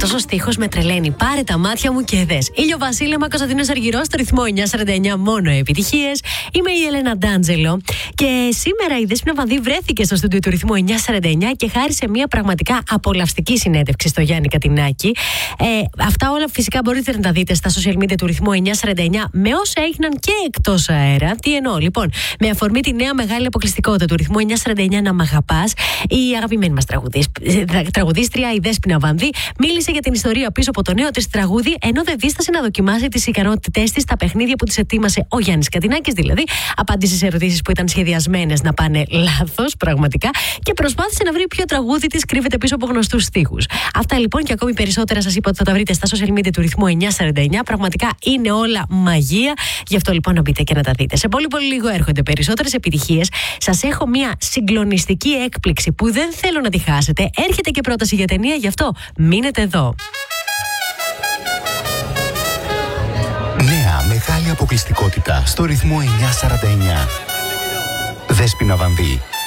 αυτός ο στίχος με τρελαίνει. Πάρε τα μάτια μου και δες. Ήλιο Βασίλεμα, Κωνσταντίνος Αργυρός, στο ρυθμό 949, μόνο επιτυχίες. Είμαι η Έλενα Ντάντζελο και σήμερα η Δέσποινα Βανδύ βρέθηκε στο στούντιο του ρυθμού 949 και χάρισε μια πραγματικά απολαυστική συνέντευξη στο Γιάννη Κατινάκη. Αυτά όλα φυσικά μπορείτε να τα δείτε στα social media του ρυθμού 949 με όσα έγιναν και εκτός αέρα. Τι εννοώ, λοιπόν, με αφορμή τη νέα μεγάλη αποκλειστικότητα του ρυθμού 949 «Να μ' αγαπάς», η αγαπημένη μας τραγουδίστρια, η Δέσποινα Βανδύ, μίλησε για την ιστορία πίσω από το νέο της τραγούδι, ενώ δεν δίστασε να δοκιμάσει τις ικανότητές της στα παιχνίδια που της ετοίμασε ο Γιάννης Κατινάκης, δηλαδή απάντησε σε ερωτήσεις που ήταν σχεδιασμένες να πάνε λάθος, πραγματικά, και προσπάθησε να βρει ποιο τραγούδι της κρύβεται πίσω από γνωστούς στίχους. Αυτά λοιπόν και ακόμη περισσότερα σας είπα ότι θα τα βρείτε στα social media του ρυθμού 949. Πραγματικά είναι όλα μαγεία. Γι' αυτό λοιπόν να μπείτε και να τα δείτε. Σε πολύ λίγο έρχονται περισσότερες επιτυχίες. Σας έχω μια συγκλονιστική έκπληξη που δεν θέλω να τη χάσετε. Έρχεται και πρόταση για ταινία, γι' αυτό μείνετε εδώ. Νέα μεγάλη αποκλειστικότητα στο ρυθμό 949. Δέσποινα Βανδύ.